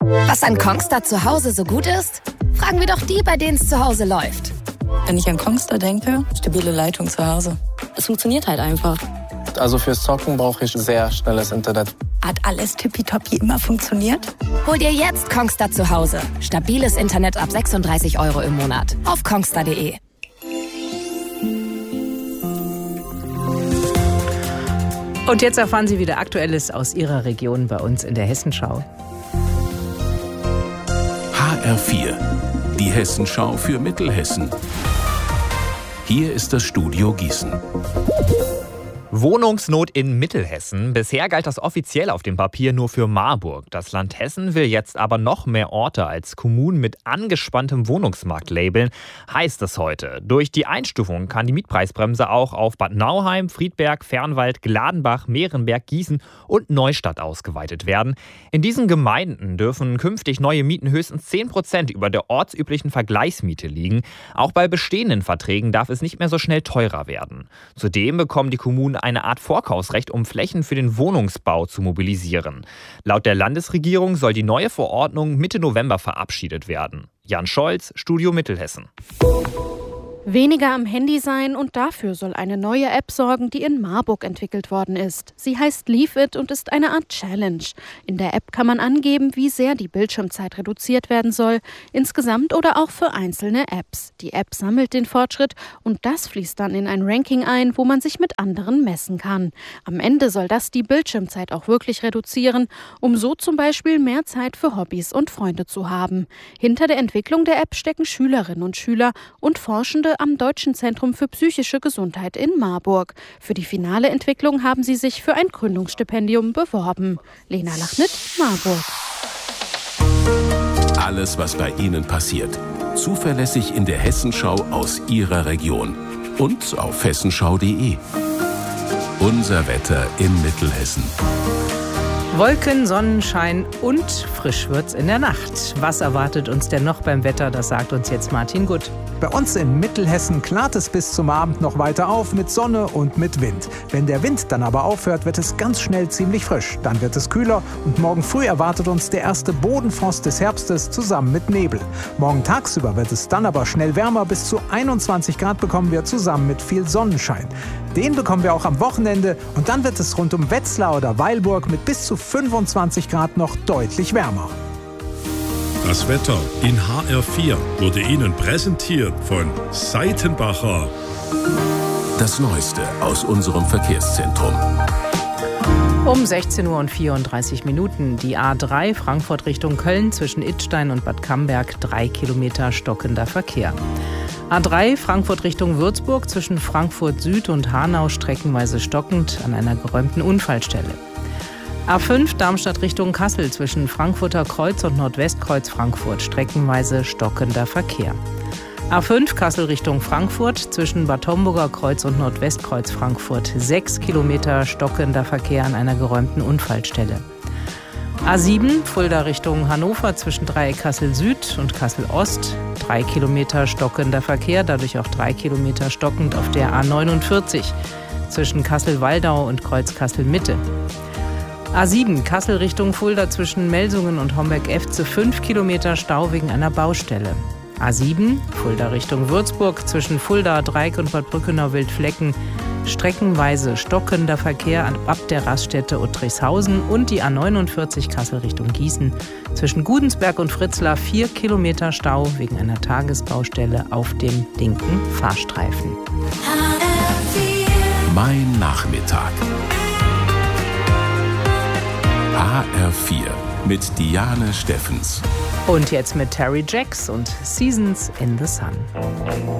Was an Kongstar zu Hause so gut ist? Fragen wir doch die, bei denen es zu Hause läuft. Wenn ich an Kongstar denke, stabile Leitung zu Hause. Es funktioniert halt einfach. Also fürs Zocken brauche ich sehr schnelles Internet. Hat alles tippitoppi immer funktioniert? Hol dir jetzt Kongstar zu Hause. Stabiles Internet ab 36 € im Monat. Auf kongstar.de. Und jetzt erfahren Sie wieder Aktuelles aus Ihrer Region bei uns in der Hessenschau. HR4, die Hessenschau für Mittelhessen. Hier ist das Studio Gießen. Wohnungsnot in Mittelhessen. Bisher galt das offiziell auf dem Papier nur für Marburg. Das Land Hessen will jetzt aber noch mehr Orte als Kommunen mit angespanntem Wohnungsmarkt labeln, heißt es heute. Durch die Einstufung kann die Mietpreisbremse auch auf Bad Nauheim, Friedberg, Fernwald, Gladenbach, Mehrenberg, Gießen und Neustadt ausgeweitet werden. In diesen Gemeinden dürfen künftig neue Mieten höchstens 10% über der ortsüblichen Vergleichsmiete liegen. Auch bei bestehenden Verträgen darf es nicht mehr so schnell teurer werden. Zudem bekommen die Kommunen eine Art Vorkaufsrecht, um Flächen für den Wohnungsbau zu mobilisieren. Laut der Landesregierung soll die neue Verordnung Mitte November verabschiedet werden. Jan Scholz, Studio Mittelhessen. Weniger am Handy sein und dafür soll eine neue App sorgen, die in Marburg entwickelt worden ist. Sie heißt Leave It und ist eine Art Challenge. In der App kann man angeben, wie sehr die Bildschirmzeit reduziert werden soll, insgesamt oder auch für einzelne Apps. Die App sammelt den Fortschritt und das fließt dann in ein Ranking ein, wo man sich mit anderen messen kann. Am Ende soll das die Bildschirmzeit auch wirklich reduzieren, um so zum Beispiel mehr Zeit für Hobbys und Freunde zu haben. Hinter der Entwicklung der App stecken Schülerinnen und Schüler und Forschende am Deutschen Zentrum für psychische Gesundheit in Marburg. Für die finale Entwicklung haben sie sich für ein Gründungsstipendium beworben. Lena Lachnit, Marburg. Alles, was bei Ihnen passiert. Zuverlässig in der Hessenschau aus Ihrer Region. Und auf hessenschau.de. Unser Wetter in Mittelhessen. Wolken, Sonnenschein und frisch wird's in der Nacht. Was erwartet uns denn noch beim Wetter? Das sagt uns jetzt Martin Gutt. Bei uns in Mittelhessen klart es bis zum Abend noch weiter auf mit Sonne und mit Wind. Wenn der Wind dann aber aufhört, wird es ganz schnell ziemlich frisch. Dann wird es kühler und morgen früh erwartet uns der erste Bodenfrost des Herbstes zusammen mit Nebel. Morgen tagsüber wird es dann aber schnell wärmer. Bis zu 21 Grad bekommen wir zusammen mit viel Sonnenschein. Den bekommen wir auch am Wochenende und dann wird es rund um Wetzlar oder Weilburg mit bis zu 25 Grad noch deutlich wärmer. Das Wetter in HR4 wurde Ihnen präsentiert von Seitenbacher. Das Neueste aus unserem Verkehrszentrum. Um 16:34 Uhr. Die A3 Frankfurt Richtung Köln zwischen Idstein und Bad Camberg 3 Kilometer stockender Verkehr. A3 Frankfurt Richtung Würzburg zwischen Frankfurt Süd und Hanau streckenweise stockend an einer geräumten Unfallstelle. A5 Darmstadt Richtung Kassel zwischen Frankfurter Kreuz und Nordwestkreuz Frankfurt streckenweise stockender Verkehr. A5 Kassel Richtung Frankfurt zwischen Bad Homburger Kreuz und Nordwestkreuz Frankfurt 6 Kilometer stockender Verkehr an einer geräumten Unfallstelle. A7 Fulda Richtung Hannover zwischen Dreieck Kassel Süd und Kassel Ost 3 Kilometer stockender Verkehr, dadurch auch 3 Kilometer stockend auf der A49 zwischen Kassel-Waldau und Kreuz Kassel Mitte. A7 Kassel Richtung Fulda zwischen Melsungen und Homberg-Efze 5 Kilometer Stau wegen einer Baustelle. A7 Fulda Richtung Würzburg zwischen Fulda, Dreieck und Bad Brückenau-Wildflecken streckenweise stockender Verkehr ab der Raststätte Uttrichshausen und die A49 Kassel Richtung Gießen zwischen Gudensberg und Fritzlar 4 Kilometer Stau wegen einer Tagesbaustelle auf dem linken Fahrstreifen. Mein Nachmittag. HR4 mit Diane Steffens. Und jetzt mit Terry Jacks und Seasons in the Sun.